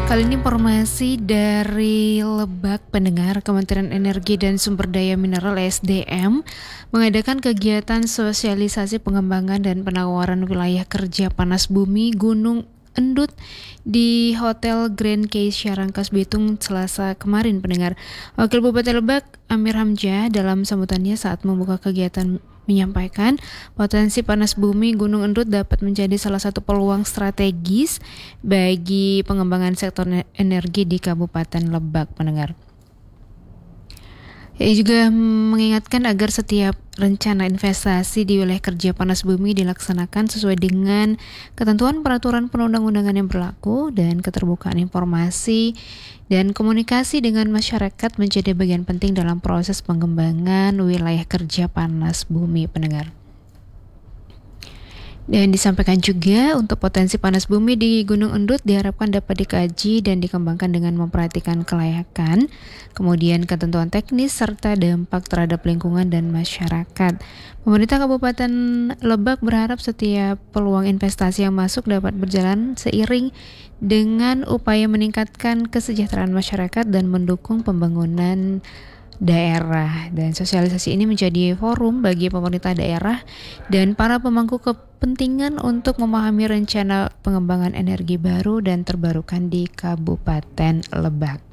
Kali ini informasi dari Lebak. Pendengar, Kementerian Energi dan Sumber Daya Mineral (SDM) mengadakan kegiatan sosialisasi pengembangan dan penawaran wilayah kerja panas bumi Gunung Endut di Hotel Grand Keisha Rangkas Bitung Selasa kemarin. Pendengar, Wakil Bupati Lebak Amir Hamzah dalam sambutannya saat membuka kegiatan menyampaikan potensi panas bumi Gunung Endut dapat menjadi salah satu peluang strategis bagi pengembangan sektor energi di Kabupaten Lebak. Pendengar, ia juga mengingatkan agar setiap rencana investasi di wilayah kerja panas bumi dilaksanakan sesuai dengan ketentuan peraturan perundang-undangan yang berlaku, dan keterbukaan informasi dan komunikasi dengan masyarakat menjadi bagian penting dalam proses pengembangan wilayah kerja panas bumi. Pendengar, dan disampaikan juga untuk potensi panas bumi di Gunung Endut diharapkan dapat dikaji dan dikembangkan dengan memperhatikan kelayakan, kemudian ketentuan teknis serta dampak terhadap lingkungan dan masyarakat. Pemerintah Kabupaten Lebak berharap setiap peluang investasi yang masuk dapat berjalan seiring dengan upaya meningkatkan kesejahteraan masyarakat dan mendukung pembangunan daerah. Dan sosialisasi ini menjadi forum bagi pemerintah daerah dan para pemangku kepentingan untuk memahami rencana pengembangan energi baru dan terbarukan di Kabupaten Lebak.